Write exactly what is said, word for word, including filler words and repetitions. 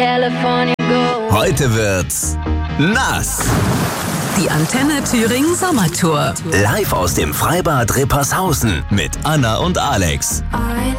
California gold. Heute wird's nass. Die Antenne Thüringen Sommertour. Live aus dem Freibad Rippershausen mit Anna und Alex. I